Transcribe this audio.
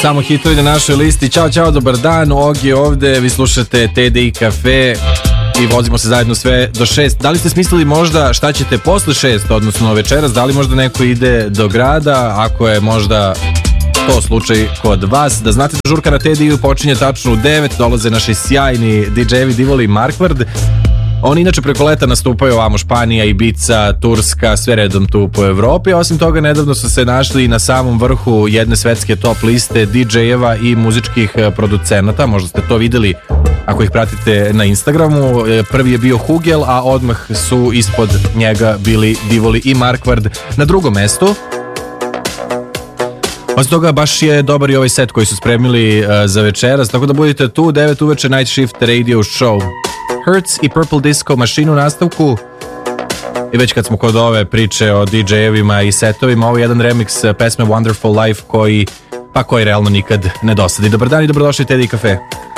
Samo hitovi na našoj listi. Ćao, dobar dan, Og je ovde, vi slušate TDI Cafe i vozimo se zajedno sve do 6. Da li ste smislili možda šta ćete posle 6, odnosno večeras, da li možda neko ide do grada, ako je možda to slučaj kod vas, da znate da žurka na TDI-u počinje tačno u 9, dolaze naši sjajni DJ-evi Divoli i Markvard. Oni inače preko leta nastupaju ovamo Španija, Ibiza, Turska, sve redom tu po Evropi. Osim toga, nedavno su se našli na samom vrhu jedne svetske top liste DJ-eva i muzičkih producenata. Možda ste to videli ako ih pratite na Instagramu. Prvi je bio Hugel, a odmah su ispod njega bili Divoli i Markvard na drugom mestu. Osim toga, baš je dobar i ovaj set koji su spremili za večeras, tako da budete tu 9 uveče Night Shift Radio Show. Hertz i Purple Disco Machine u nastavku. I već kad smo kod ove priče o DJ-evima i setovima, ovo je jedan remix pesme Wonderful Life koji realno nikad ne dosadi. Dobar dan i dobrodošli u TDI Cafe.